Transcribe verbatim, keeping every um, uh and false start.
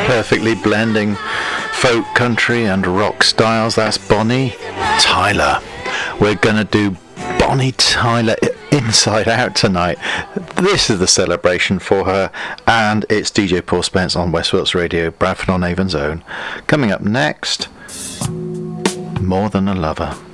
perfectly blending folk, country and rock styles. That's Bonnie Tyler. We're gonna do Bonnie Tyler Inside Out tonight. This is the celebration for her, and it's D J Paul Spence on West Wilts Radio, Bradford on Avon's Own. Coming up next, More Than a Lover.